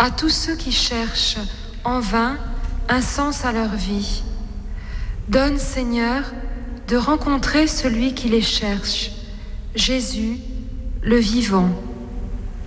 à tous ceux qui cherchent en vain un sens à leur vie. Donne, Seigneur, de rencontrer celui qui les cherche, Jésus, le vivant.